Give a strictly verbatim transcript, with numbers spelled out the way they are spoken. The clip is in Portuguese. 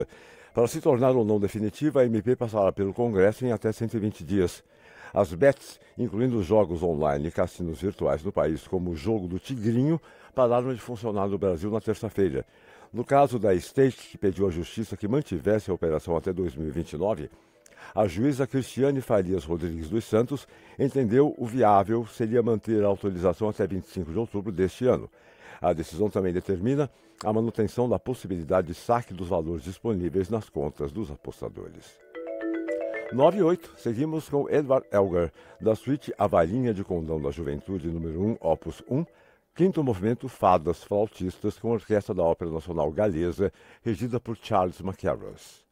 Para se tornar ou não definitiva, a M P passará pelo Congresso em até cento e vinte dias. As bets, incluindo jogos online e cassinos virtuais no país, como o jogo do Tigrinho, pararam de funcionar no Brasil na terça-feira. No caso da Stake, que pediu à Justiça que mantivesse a operação até dois mil e vinte e nove, a juíza Cristiane Farias Rodrigues dos Santos entendeu o viável seria manter a autorização até vinte e cinco de outubro deste ano. A decisão também determina a manutenção da possibilidade de saque dos valores disponíveis nas contas dos apostadores. nove e oito, seguimos com Edward Elgar, da suíte A Varinha de Condão da Juventude, número um, opus um, quinto movimento Fadas Flautistas, com a Orquestra da Ópera Nacional Galesa, regida por Charles Mackerras.